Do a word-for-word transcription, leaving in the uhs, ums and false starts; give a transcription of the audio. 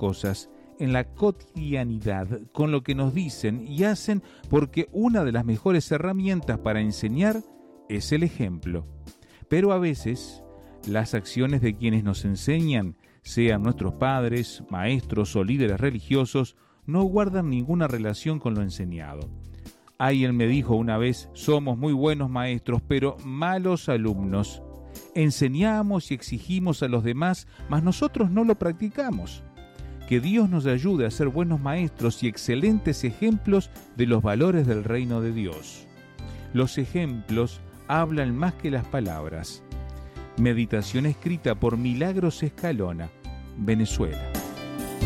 cosas en la cotidianidad con lo que nos dicen y hacen, porque una de las mejores herramientas para enseñar es el ejemplo. Pero a veces las acciones de quienes nos enseñan, sean nuestros padres, maestros o líderes religiosos, no guardan ninguna relación con lo enseñado. Alguien me dijo una vez: somos muy buenos maestros, pero malos alumnos. Enseñamos y exigimos a los demás, mas nosotros no lo practicamos. Que Dios nos ayude a ser buenos maestros y excelentes ejemplos de los valores del reino de Dios. Los ejemplos hablan más que las palabras. Meditación escrita por Milagros Escalona, Venezuela.